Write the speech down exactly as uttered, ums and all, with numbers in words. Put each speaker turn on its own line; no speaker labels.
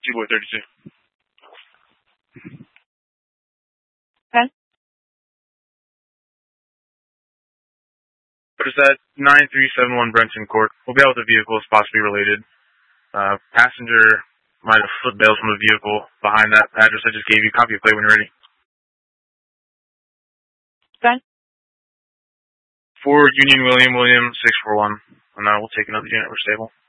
T-Boy thirty-two.
Okay.
But it's at nine three seven one Brenton Court. We'll be out with the vehicle is possibly related. Uh, passenger might have flipped bails from the vehicle behind that address I just gave you. Copy of plate when you're ready.
Okay.
For Union William William six four one. And uh, we'll take another unit. We're stable.